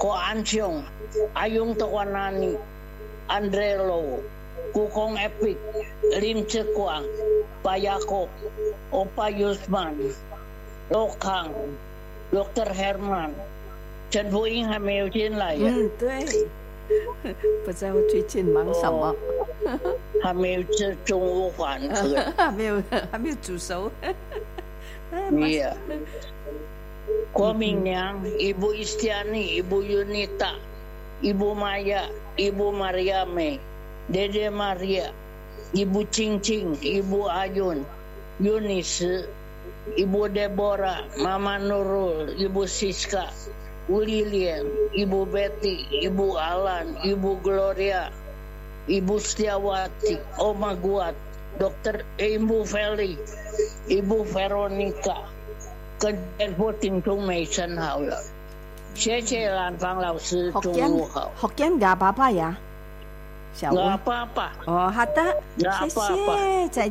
Ko Ansyong, Ayung Tawanani, Andrelo, Kukong Epic, Lim Cekwang, Payako, Opa Yusman, Lokang, Dr. Herman， 陈福英还没有进来呀？ 对，不知道最近忙什么。 还没有吃中午饭， 还没有煮熟。 Iya. Ko Mingyang, Ibu Istiani, Ibu Yunita, Ibu Maya, Ibu Mariame, Dede Maria, Ibu Cingcing, Ibu Ayun, Yunis, Ibu Deborah, Mama Nurul, Ibu Siska, Lilian, Ibu Betty, Ibu Alan, Ibu Gloria, Ibu Setiawati, Oma Guat, Dr. Ibu Feli, Ibu Veronica, 跟voting 中美生好了，谢谢兰芳老师，中午好。 福建哑巴巴呀，小哑巴巴。 哦，好的，谢谢，再